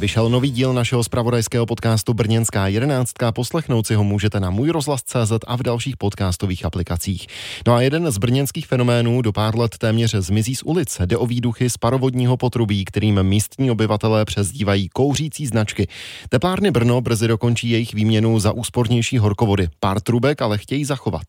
vyšel nový díl našeho zpravodajského podcastu Brněnská 11. Poslechnout si ho můžete na můjrozhlas.cz a v dalších podcastových aplikacích. No a jeden z brněnských fenoménů do pár let téměř zmizí z ulic. Jde o výduchy z parovodního potrubí, kterým místní obyvatelé přezdívají kouřící značky. Teplárny Brno brzy dokončí jejich výměnu za úspornější horkovody. Pár trubek ale chtějí zachovat.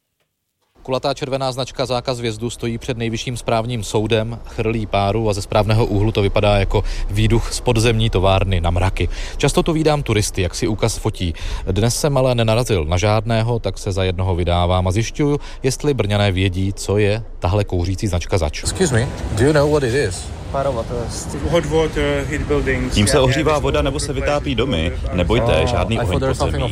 Kulatá červená značka Zákaz vjezdu stojí před nejvyšším správním soudem, chrlí páru a ze správného úhlu to vypadá jako výduch z podzemní továrny na mraky. Často to vídám turisty, jak si úkaz fotí. Dnes jsem ale nenarazil na žádného, tak se za jednoho vydávám a zjišťuju, jestli Brňané vědí, co je tahle kouřící značka zač. Excuse me, do you know what it is? Hot water, heat buildings. Tím se ohřívá voda nebo se vytápí domy. Nebojte, žádný oheň podzemí.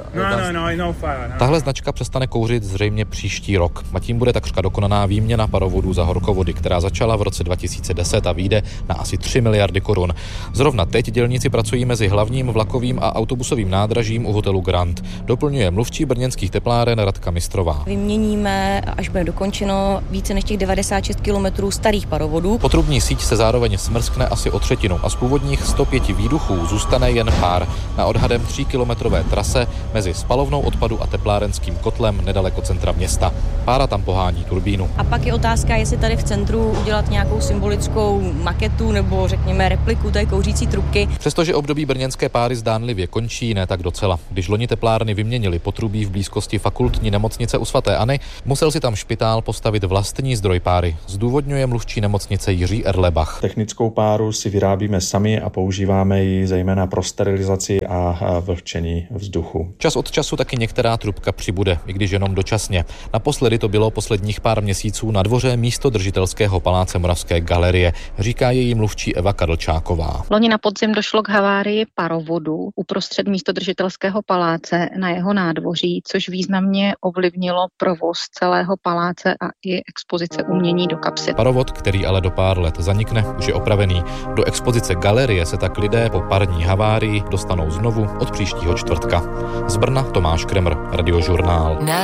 No fire. Tahle značka přestane kouřit zřejmě příští rok a tím bude takřka dokonaná výměna parovodů za horkovody, která začala v roce 2010 a vyjde na asi 3 miliardy korun. Zrovna teď dělníci pracují mezi hlavním vlakovým a autobusovým nádražím u hotelu Grand. Doplňuje mluvčí brněnských tepláren Radka Mistrová. Vyměníme, až bude dokončeno, více než těch 96 kilometrů starých parovodů. Potrubní síť se zároveň smrskne asi o třetinu a z původních 105 výduchů zůstane jen pár na odhadem 3kilometrové trase mezi spalovnou odpadu a teplárenským kotlem nedaleko centra města. Pára tam pohání turbínu. A pak je otázka, jestli tady v centru udělat nějakou symbolickou maketu nebo řekněme repliku té kouřící trubky. Přestože období brněnské páry zdánlivě končí, ne tak docela. Když loni teplárny vyměnili potrubí v blízkosti fakultní nemocnice u svaté Anny, musel si tam špitál postavit vlastní zdroj páry. Zdůvodňuje mluvčí nemocnice Jiří Erlebach. Technickou páru si vyrábíme sami a používáme ji zejména pro sterilizaci a vlhčení vzduchu. Čas od času taky některá trubka přibude, i když jenom dočasně. Naposledy to bylo posledních pár měsíců na dvoře místodržitelského paláce Moravské galerie, říká její mluvčí Eva Kadlčáková. Loni na podzim došlo k havárii parovodu uprostřed místodržitelského paláce na jeho nádvoří, což významně ovlivnilo provoz celého paláce a i expozice umění do kapsy. Parovod, který ale do pár let zanikne, už je opravený. Do expozice galerie se tak lidé po parní havárii dostanou znovu od příštího čtvrtka. Z Brna Tomáš Kremr, Radiožurnál.